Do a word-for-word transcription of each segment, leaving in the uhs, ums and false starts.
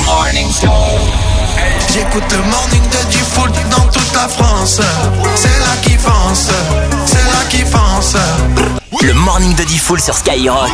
Morning Show. J'écoute le morning de Diffoul dans toute la France. C'est là qui fonce, c'est là qui fonce. Le morning de Diffoul sur Skyrock.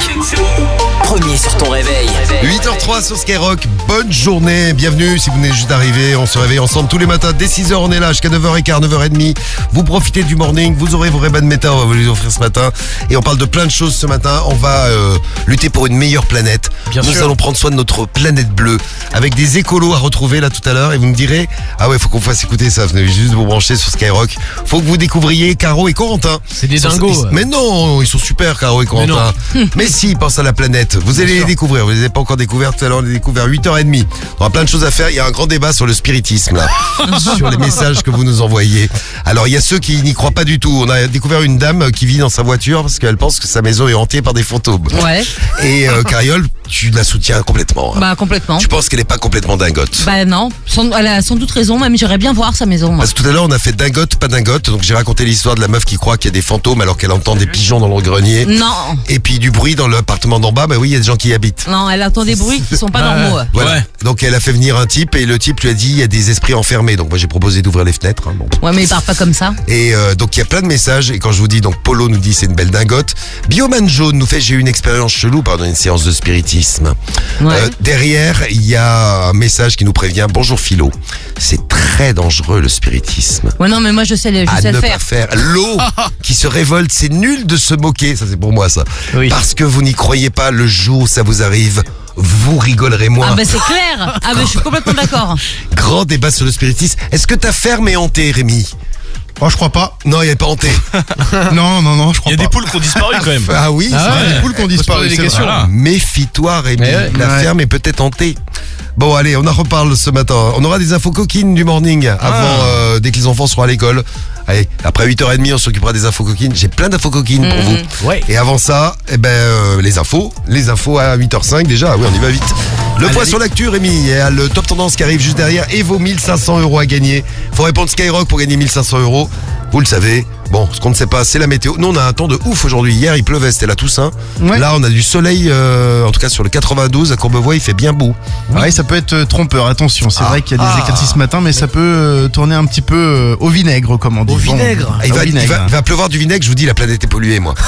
Premier sur ton réveil. huit heures zéro trois sur Skyrock, bonne journée, bienvenue si vous venez juste d'arriver, on se réveille ensemble tous les matins, dès six heures on est là jusqu'à neuf heures quinze, neuf heures trente, vous profitez du morning, vous aurez vos Ray-Ban Meta, on va vous les offrir ce matin, et on parle de plein de choses ce matin, on va euh, lutter pour une meilleure planète, Bien nous sûr. allons prendre soin de notre planète bleue, avec des écolos à retrouver là tout à l'heure, et vous me direz, ah ouais faut qu'on fasse écouter ça, vous avez juste vous brancher sur Skyrock, faut que vous découvriez Caro et Corentin. C'est des Ils sont- dingos. ils- Mais non, ils sont super Caro et Corentin. Mais, mais si, pense à la planète. Vous allez les découvrir. Vous les avez pas encore découverts tout à l'heure. On les découvre à huit heures trente. On aura plein de choses à faire. Il y a un grand débat sur le spiritisme là, sur les messages que vous nous envoyez. Alors il y a ceux qui n'y croient pas du tout. On a découvert une dame qui vit dans sa voiture parce qu'elle pense que sa maison est hantée par des fantômes. Ouais, Et euh, Cariole, tu la soutiens complètement. hein. bah complètement. Tu penses qu'elle est pas complètement dingote. Bah non, sans- elle a sans doute raison, même j'irais bien voir sa maison. moi. Parce que tout à l'heure on a fait dingote, pas dingote. Donc j'ai raconté l'histoire de la meuf qui croit qu'il y a des fantômes alors qu'elle entend des pigeons dans le grenier. Non, Et puis du bruit dans l'appartement d'en bas, bah oui, il y a des gens qui y habitent. non, elle entend des bruits qui sont pas Ouais. normaux. Voilà. Ouais. Donc elle a fait venir un type et le type lui a dit il y a des esprits enfermés. Donc moi j'ai proposé d'ouvrir les fenêtres. hein, bon. Ouais, mais il part pas comme ça. Et euh, donc il y a plein de messages et quand je vous dis donc Polo nous dit c'est une belle dingote. Bioman Jaune nous fait j'ai eu une expérience chelou pendant une séance de spiritisme. Ouais. Euh, derrière il y a un message qui nous prévient bonjour Philo. C'est très dangereux le spiritisme. Ouais, non, mais moi je sais, le- je À sais ne le pas faire. faire. L'eau qui se révolte, c'est nul de se moquer. Ça c'est pour moi ça. Oui. Parce que vous n'y croyez pas, le jour où ça vous arrive, vous rigolerez moins. Ah bah c'est clair. Ah bah je suis complètement d'accord. Grand débat sur le spiritisme. Est-ce que ta ferme est hantée, Rémi? Oh, je crois pas. Non, il n'est pas hanté. Non, non, non, je Il crois y a pas. des poules qui ont disparu quand même. Ah oui, Ah c'est ouais. vrai. Des poules qui ont Faut se disparu. poser des c'est questions. vrai. Voilà. Méfie-toi, Rémi. Mais ouais. La Ouais. ferme est peut-être hantée. Bon, allez, on en reparle ce matin. On aura des infos coquines du morning avant, Ah. euh, dès que les enfants seront à l'école. Allez, après huit heures trente, on s'occupera des infos coquines. J'ai plein d'infos coquines pour vous. Ouais. Et avant ça, eh ben, euh, les infos. Les infos à huit heures cinq déjà. Oui, on y va vite. Le Allez, point allez. sur l'actu, Rémi. Il y a le top tendance qui arrive juste derrière et vos mille cinq cents euros à gagner. Faut répondre Skyrock pour gagner mille cinq cents euros. Vous le savez. Bon, ce qu'on ne sait pas, c'est la météo. Nous, on a un temps de ouf aujourd'hui. Hier, il pleuvait, c'était la Toussaint. Ouais. Là, on a du soleil, euh, en tout cas sur le quatre-vingt-douze, à Courbevoie, il fait bien beau. Ouais, ça peut être euh, trompeur, attention. C'est Ah. vrai qu'il y a des Ah. éclaircies ce matin, mais ça peut euh, tourner un petit peu euh, au vinaigre, comme on dit. Au vinaigre. Bon, Il va, au il vinaigre. va- il va pleuvoir du vinaigre, je vous dis, la planète est polluée, moi.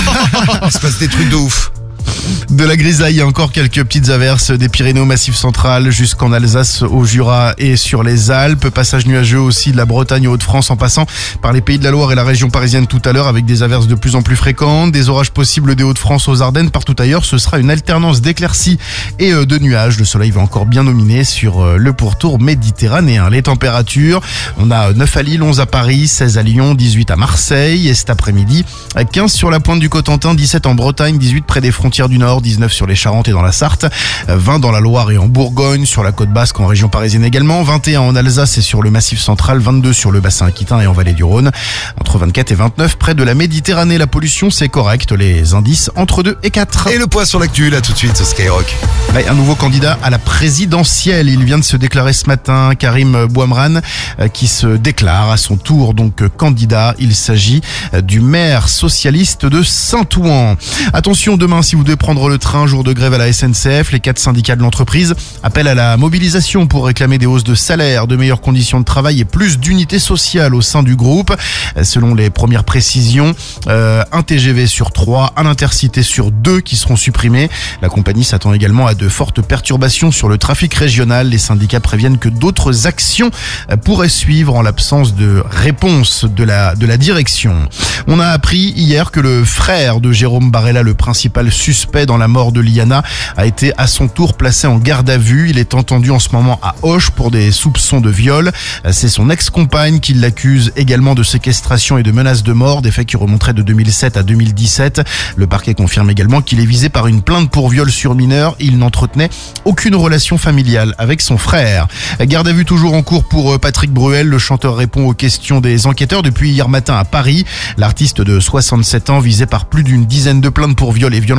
Il se passe des trucs de ouf. De la grisaille, il y a encore quelques petites averses des Pyrénées au Massif central jusqu'en Alsace, au Jura et sur les Alpes. Passage nuageux aussi de la Bretagne aux Hauts-de-France en passant par les Pays de la Loire et la région parisienne tout à l'heure avec des averses de plus en plus fréquentes. Des orages possibles des Hauts-de-France aux Ardennes. Partout ailleurs, ce sera une alternance d'éclaircies et euh, de nuages. Le soleil va encore bien dominer sur euh, le pourtour méditerranéen. Les températures, on a neuf à Lille, onze à Paris, seize à Lyon, dix-huit à Marseille. Et cet après-midi, quinze sur la pointe du Cotentin, dix-sept en Bretagne, dix-huit près des frontières du Nord, dix-neuf sur les Charentes et dans la Sarthe, vingt dans la Loire et en Bourgogne, sur la côte basque en région parisienne également, vingt et un en Alsace et sur le Massif central, vingt-deux sur le bassin aquitain et en vallée du Rhône, entre vingt-quatre et vingt-neuf près de la Méditerranée. La pollution, c'est correct, les indices entre deux et quatre. Et le point sur l'actu, là, tout de suite, sur Skyrock. Ouais, un nouveau candidat à la présidentielle. Il vient de se déclarer ce matin, Karim Bouamran, euh, qui se déclare à son tour donc euh, candidat. Il s'agit euh, du maire socialiste de Saint-Ouen. Attention, demain, si vous devez prendre le train, jour de grève à la S N C F, les quatre syndicats de l'entreprise appellent à la mobilisation pour réclamer des hausses de salaire, de meilleures conditions de travail et plus d'unité sociale au sein du groupe. Euh, Selon les premières précisions, euh, un T G V sur trois, un intercité sur deux qui seront supprimés. La compagnie s'attend également à de fortes perturbations sur le trafic régional. Les syndicats préviennent que d'autres actions euh, pourraient suivre en l'absence de réponse de la, de la direction. On a appris hier que le frère de Jérôme Barella, le principal suspect dans la mort de Liana, a été à son tour placé en garde à vue. Il est entendu en ce moment à Auch pour des soupçons de viol. C'est son ex-compagne qui l'accuse également de séquestration et de menaces de mort, des faits qui remonteraient de deux mille sept à deux mille dix-sept. Le parquet confirme également qu'il est visé par une plainte pour viol sur mineur. Il n'entretenait aucune relation familiale avec son frère. Garde à vue toujours en cours pour Patrick Bruel. Le chanteur répond aux questions des enquêteurs depuis hier matin à Paris. L'artiste de soixante-sept ans visé par plus d'une dizaine de plaintes pour viol et violences sexuelles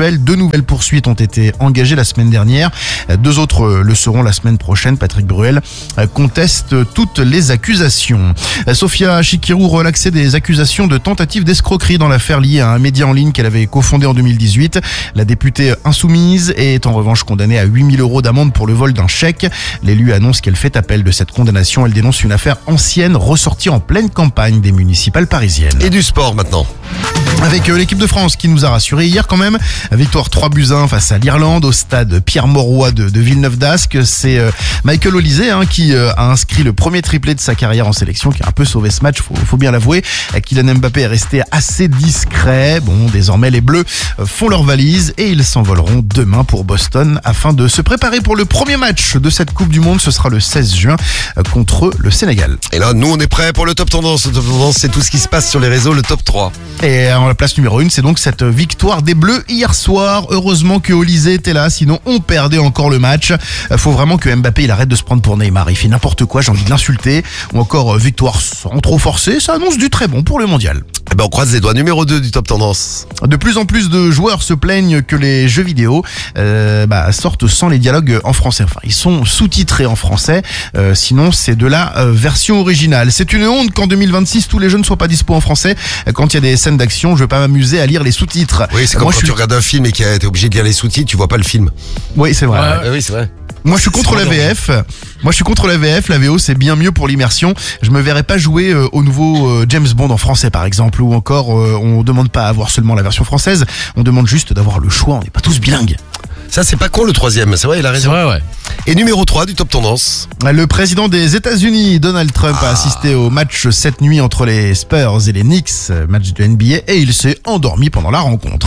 sexuelle. Deux nouvelles poursuites ont été engagées la semaine dernière. Deux autres le seront la semaine prochaine. Patrick Bruel conteste toutes les accusations. Sofia Chikirou relaxait des accusations de tentative d'escroquerie dans l'affaire liée à un média en ligne qu'elle avait cofondé en deux mille dix-huit. La députée insoumise est en revanche condamnée à huit mille euros d'amende pour le vol d'un chèque. L'élu annonce qu'elle fait appel de cette condamnation. Elle dénonce une affaire ancienne ressortie en pleine campagne des municipales parisiennes. Et du sport maintenant. Avec euh, l'équipe de France qui nous a rassurés hier quand même. Victoire trois buts à un face à l'Irlande au stade Pierre-Mauroy de, de Villeneuve-d'Ascq. C'est euh, Michael Olise hein, qui euh, a inscrit le premier triplé de sa carrière en sélection, qui a un peu sauvé ce match, faut, faut bien l'avouer. Euh, Kylian Mbappé est resté assez discret. Bon, désormais les Bleus euh, font leur valise et ils s'envoleront demain pour Boston afin de se préparer pour le premier match de cette Coupe du Monde. Ce sera le seize juin euh, contre le Sénégal. Et là, nous, on est prêts pour le top tendance. Le top tendance, c'est tout ce qui se passe sur les réseaux, le top trois. Et en la place numéro une, c'est donc cette victoire des Bleus hier soir. Heureusement que Olise était là, sinon on perdait encore le match. Faut vraiment que Mbappé il arrête de se prendre pour Neymar. Il fait n'importe quoi, j'ai envie de l'insulter. Ou encore victoire sans trop forcer, ça annonce du très bon pour le mondial. Eh ben, on croise les doigts. Numéro deux du top tendance. De plus en plus de joueurs se plaignent que les jeux vidéo euh, bah, sortent sans les dialogues en français. Enfin, ils sont sous-titrés en français. Euh, sinon, c'est de la euh, version originale. C'est une honte qu'en deux mille vingt-six, tous les jeux ne soient pas dispo en français. Quand il y a des scènes d'action, je vais pas m'amuser à lire les sous-titres. Oui, c'est comme Moi, quand je tu suis... regardes un film et que t'es obligé de lire les sous-titres, tu vois pas le film. Oui, c'est vrai. Ouais, oui, c'est vrai. Moi je suis contre la V F. Moi je suis contre la V F. La V O c'est bien mieux pour l'immersion. Je me verrais pas jouer euh, au nouveau euh, James Bond en français par exemple, ou encore euh, on demande pas à avoir seulement la version française. On demande juste d'avoir le choix. On n'est pas tous bilingues. Ça, c'est pas con le troisième. C'est vrai, il a raison. C'est vrai, ouais. Et numéro trois du top tendance. Le président des États-Unis, Donald Trump, Ah. a assisté au match cette nuit entre les Spurs et les Knicks, match de N B A, et il s'est endormi pendant la rencontre.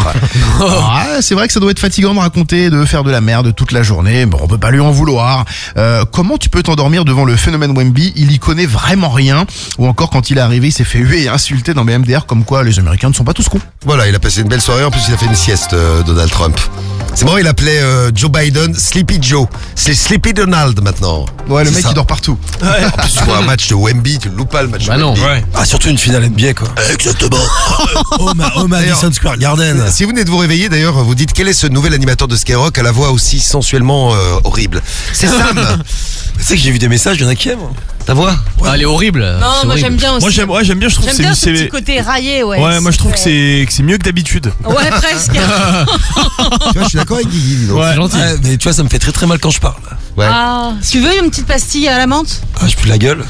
Ah, c'est vrai que ça doit être fatigant de raconter, de faire de la merde toute la journée. Bon, on peut pas lui en vouloir. Euh, comment tu peux t'endormir devant le phénomène Wemby? Il y connaît vraiment rien. Ou encore quand il est arrivé, il s'est fait huer et insulter dans B M D R, comme quoi les Américains ne sont pas tous cons. Voilà, il a passé une belle soirée. En plus, il a fait une sieste, euh, Donald Trump. C'est marrant, il appelait euh, Joe Biden Sleepy Joe. C'est Sleepy Donald maintenant. Ouais, le C'est mec ça. il dort partout. En plus, tu vois un match de Wemby, tu le loupes pas le match Bah de non. Wemby. Ouais. Ah, surtout une finale N B A, quoi. Exactement. Oh, ma, oh, Madison Square Garden. Si vous venez de vous réveiller, d'ailleurs, vous dites quel est ce nouvel animateur de Skyrock à la voix aussi sensuellement euh, horrible. C'est Sam. Tu sais que j'ai vu des messages, il y en a qui aiment. Ta voix. Ah, elle est horrible. Non, C'est moi horrible. j'aime bien aussi. Moi j'aime, ouais, j'aime bien, je trouve que J'aime c'est, bien ce c'est- petit côté raillé, ouais. ouais, moi je trouve que c'est, que c'est mieux que d'habitude. Ouais, presque. Tu vois, je suis d'accord avec Guigui, dis donc. Ouais. C'est gentil. Ouais, mais tu vois, ça me fait très très mal quand je parle. Ouais. Ah, tu veux une petite pastille à la menthe? Ah, je pue la gueule.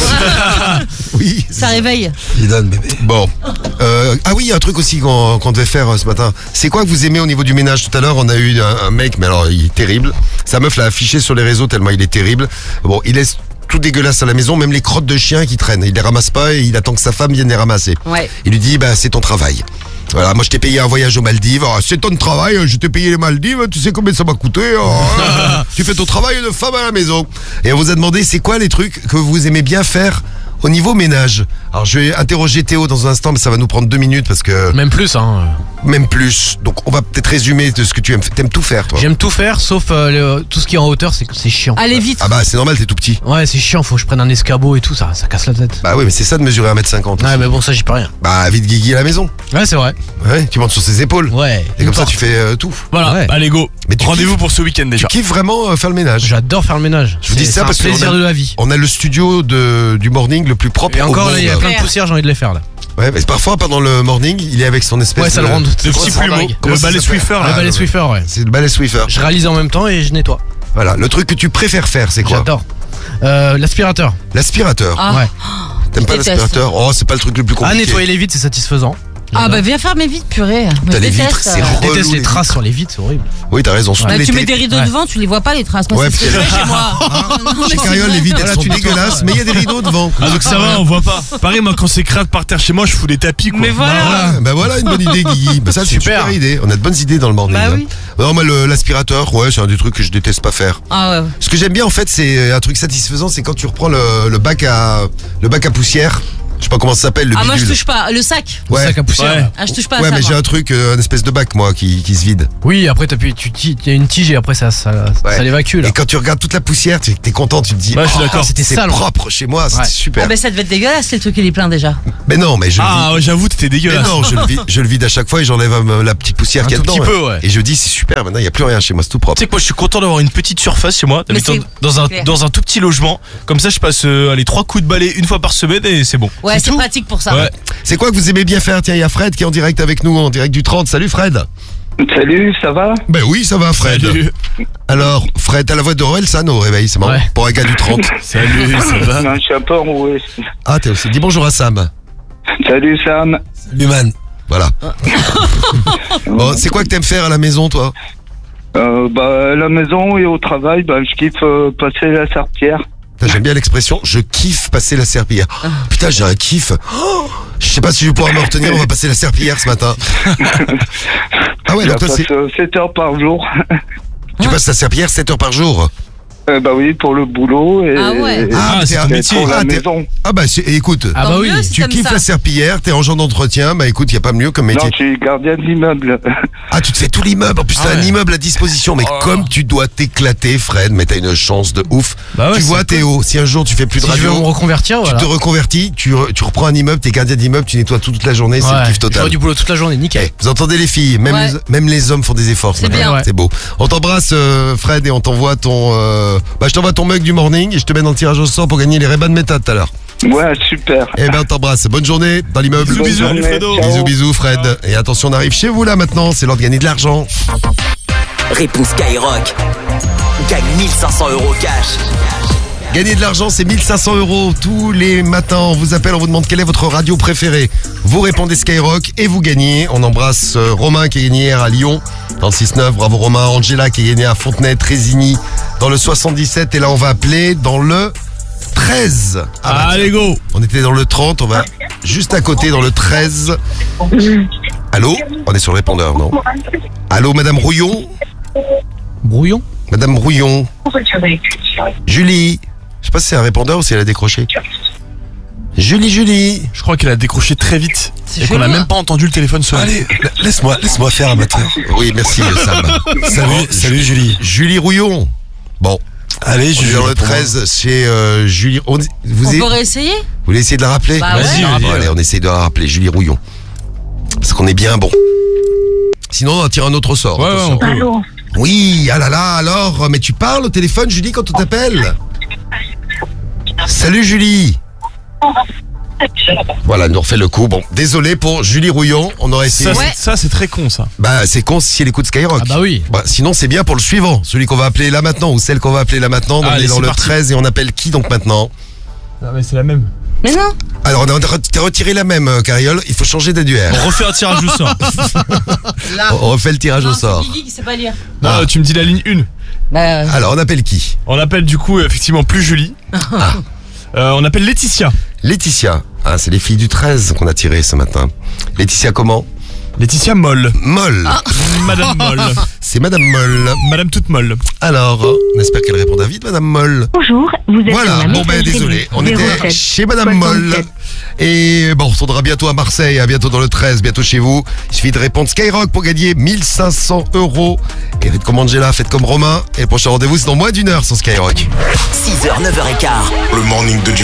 Oui. Ça réveille. Il donne, bébé. Bon. Euh, ah oui, il y a un truc aussi qu'on, qu'on devait faire euh, ce matin. C'est quoi que vous aimez au niveau du ménage? Tout à l'heure, on a eu un, un mec, mais alors il est terrible. Sa meuf l'a affiché sur les réseaux tellement il est terrible. Bon, il laisse tout dégueulasse à la maison, même les crottes de chiens qui traînent. Il les ramasse pas et il attend que sa femme vienne les ramasser. Ouais. Il lui dit, bah c'est ton travail. Voilà, moi je t'ai payé un voyage aux Maldives. Ah, c'est ton travail, je t'ai payé les Maldives. Tu sais combien ça m'a coûté? Ah, tu fais ton travail de femme à la maison. Et on vous a demandé, c'est quoi les trucs que vous aimez bien faire au niveau ménage? Alors je vais interroger Théo dans un instant, mais ça va nous prendre deux minutes parce que Même plus, hein. même plus. Donc on va peut-être résumer de ce que tu aimes. T'aimes tout faire, toi? J'aime tout faire, sauf euh, le- tout ce qui est en hauteur, c'est c'est chiant. Allez vite. Ah bah c'est normal, t'es tout petit. Ouais, c'est chiant, faut que je prenne un escabeau et tout, ça, ça casse la tête. Bah oui, mais c'est ça de mesurer un mètre cinquante. Ouais, mais bon, ça, j'y peux rien. Bah vite Guigui à la maison. Ouais, c'est vrai. Ouais, tu montes sur ses épaules. Ouais. Et comme ça tu fais euh, tout. Voilà, Ouais. allez go. Mais tu Rendez-vous kiffes- pour ce week-end déjà. Tu kiffes vraiment euh, faire le ménage? J'adore faire le ménage. Je vous dis C'est- ça c'est parce un que plaisir on a- de la vie. On a le studio de, du morning le plus propre Et au encore, monde. là, il y a plein de poussière, j'ai envie de les faire, là. Ouais, mais parfois pendant le morning, il est avec son espèce Ouais, ça de... le rend. Le petit plumeau, Comment le ça balai s'appelle? Swiffer, Ah, là. Le balai le- Swiffer, ouais. C'est le balai Swiffer. Je réalise en même temps et je nettoie. Voilà, le truc que tu préfères faire, c'est quoi? J'adore. Euh, L'aspirateur. L'aspirateur. Ah. Ouais. T'aimes je pas déteste. l'aspirateur? Oh, c'est pas le truc le plus Ah, compliqué. nettoyer les vitres, c'est satisfaisant. Ah bah viens faire mes vitres, purée. T'as Je les déteste, vitres, c'est euh. Je déteste relou, les les traces sur les vitres, c'est horrible. Oui, t'as raison. surtout Bah, tu l'été. mets des rideaux Ouais. devant, tu les vois pas les traces. Moi, Ouais, c'est ce que je parce fais chez moi. Non, mais Chez c'est Carriole, vrai. les vitres, elles Voilà, sont tu nettoies dégueulasses, pas. mais il y a des rideaux devant. Ah, donc ça va, on voit pas. Pareil, moi quand c'est crade par terre chez moi, je fous des tapis, quoi. Mais voilà. Ah, bah voilà une bonne idée, Guigui. Bah ça, c'est une Super. super idée. On a de bonnes idées dans le morning. Bah là. oui. Non, moi, le- l'aspirateur, ouais, c'est un des trucs que je déteste pas faire. Ah ouais. Ce que j'aime bien, en fait, c'est un truc satisfaisant, c'est quand tu reprends le, le bac à le bac à poussière Je sais pas comment ça s'appelle, le Ah, moi je bidule. touche pas. Le sac. Ouais, Sac à poussière. Ouais. Ah, je touche pas à ouais ça. mais moi. j'ai un truc, euh, un espèce de bac, moi, qui, qui se vide. Oui, après t'appuies, tu ti- il y a une tige et après ça, ça, Ouais. ça l'évacue là. Et quand tu regardes toute la poussière, tu es content, tu te dis, Ouais, je suis oh, d'accord. C'était c'est sale. propre chez moi, c'était Ouais. super. Ah, ben ça devait être dégueulasse, le truc, il est plein déjà. Mais non, mais je le Ah, vide. ouais, j'avoue, t'étais Mais dégueulasse. non, je le vide, je le vide à chaque fois et j'enlève euh, la petite poussière Un qu'il y a tout dedans. petit peu, ouais. Et je dis, c'est super, maintenant il n'y a plus rien chez moi, c'est tout propre. Tu sais que moi je suis content d'avoir une petite surface chez moi, Mais d'habiter c'est- dans un clair. dans un tout petit logement. Comme ça je passe euh, allez trois coups de balai une fois par semaine et c'est bon. Ouais, c'est tout. pratique pour ça. Ouais. C'est quoi que vous aimez bien faire? Tiens, il y a Fred qui est en direct avec nous, en direct du trente. Salut Fred. Salut, ça va? Ben oui, ça va Fred. Salut. Alors, Fred, t'as la voix de Orelsan au réveil, c'est marrant. Ouais. Pour un gars du trente. Salut, ça va? Non, je suis un peu enroué. Ah, t'es aussi. Dis bonjour à Sam. Salut Sam. Salut man. Voilà. Bon, c'est quoi que t'aimes faire à la maison, toi? Euh, bah, à la maison et au travail, bah, je kiffe euh, passer la serpillière. Putain, j'aime bien l'expression, je kiffe passer la serpillière. Putain, j'ai un kiff. Oh, je sais pas si je vais pouvoir me retenir, on va passer la serpillière ce matin. Ah ouais, Je donc toi, passe c'est, euh, sept heures par jour. tu passes la serpillière sept heures par jour. Euh, bah oui, pour le boulot et, Ah ouais. et- Ah, mais c'est t'es- ton et métier. pour la Ah, t'es- maison. Ah bah, c'est- écoute, Ah Tant bah oui. mieux, si tu t'aimes kiffes ça. la serpillière, t'es agent d'entretien, bah écoute, y a pas mieux comme métier. Non, je suis gardien de l'immeuble. Ah, tu te fais tout l'immeuble. En plus, t'as Ah un ouais. immeuble à disposition. Mais comme tu dois t'éclater, Fred, mais t'as une chance de ouf. Bah ouais, tu vois, c'est Théo, si un jour tu fais plus de Si je veux me radio, reconvertir, tu voilà. te reconvertis, tu, re- tu reprends un immeuble, t'es gardien d'immeuble, tu nettoies tout- toute la journée, c'est Ouais, le kiff je total. ferai du boulot toute la journée, nickel. Eh, vous entendez les filles, même, Ouais. les, même les hommes font des efforts. ce C'est matin. bien. Ouais. C'est beau. On t'embrasse, euh, Fred, et on t'envoie ton. euh, Bah, je t'envoie ton mug du morning et je te mets dans le tirage au sort pour gagner les Ray-Ban Meta tout à l'heure. Ouais, super. Eh ben, on t'embrasse. Bonne journée dans l'immeuble. Bisous, Bonne bisous, journée, Fredo. ciao. Bisous, bisous, Fred. Et attention, on arrive chez vous là maintenant. C'est l'heure de gagner de l'argent. Réponse Skyrock. Gagne mille cinq cents euros cash. Gagner de l'argent, c'est mille cinq cents euros tous les matins. On vous appelle, on vous demande quelle est votre radio préférée. Vous répondez Skyrock et vous gagnez. On embrasse euh, Romain qui a gagné hier à Lyon dans le six neuf. Bravo Romain. Angela qui a gagné à Fontenay, Trésigny dans le soixante-dix-sept. Et là, on va appeler dans le treize. Ah bah, Allez go. on était dans le trente, on va juste à côté dans le treize. Allô? On est sur le répondeur, non? Allô, Madame Rouillon? Brouillon. Madame Rouillon. Julie. Je sais pas si c'est un répondeur ou si elle a décroché. Julie, Julie. Je crois qu'elle a décroché très vite C'est et qu'on a chelou, même hein. pas entendu le téléphone sonner. Allez, la- laisse-moi, laisse-moi faire amateur. Oui, merci Sam. Salut, Bon, salut Julie. Julie Rouillon. Bon, Allez, on est Julie. dans le treize chez euh, Julie. On- vous, On avez- peut réessayer? vous voulez essayer de la rappeler? Bah Vas-y, ouais. vas-y. Bon, allez, on essaye de la rappeler, Julie Rouillon. Parce qu'on est bien bon. Sinon, on en tire un autre sort. Ouais, ouais, attention. on peut. Allô? Oui, ah là là, alors, mais tu parles au téléphone, Julie, quand on t'appelle? Salut Julie. Voilà, elle nous refait le coup. Bon, désolé pour Julie Rouillon, on aurait essayé. Ça, Ouais. c'est- ça c'est très con ça. Bah, c'est con si elle écoute Skyrock. Ah bah oui. Bah, sinon, c'est bien pour le suivant, celui qu'on va appeler là maintenant, ou celle qu'on va appeler là maintenant. On Allez, est dans c'est le parti. treize et on appelle qui donc maintenant? Ah mais c'est la même. Mais non. Alors, on a re- t'as retiré la même, euh, Cariole, il faut changer d'annuaire. On refait un tirage au sort. On refait le tirage Non, au c'est sort. Guigui qui sait pas lire. Non, Ah. tu me dis la ligne un. Bah, Alors, on appelle qui? On appelle du coup effectivement plus Julie. Euh, on appelle Laetitia. Laetitia. Ah, c'est les filles du treize qu'on a tiré ce matin. Laetitia comment? Laetitia Molle. Molle. Madame Molle. C'est Madame Molle. Madame toute molle. Alors, on espère qu'elle répondra vite, Madame Molle. Bonjour, vous êtes Voilà, sur la bon ben messagerie désolé, on était zéro sept chez Madame Molle. soixante-sept. Et bon, on retournera bientôt à Marseille, à bientôt dans le treize, bientôt chez vous. Il suffit de répondre Skyrock pour gagner mille cinq cents euros. Et faites comme Angela, faites comme Romain. Et le prochain rendez-vous, c'est dans moins d'une heure sur Skyrock. six heures, neuf heures quinze. Le morning de du